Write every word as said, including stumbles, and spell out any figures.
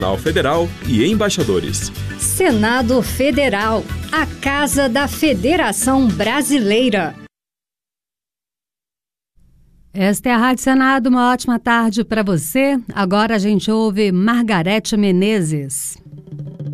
Federal e embaixadores. Senado Federal, a Casa da Federação Brasileira. Esta é a Rádio Senado, uma ótima tarde para você. Agora a gente ouve Margarete Menezes.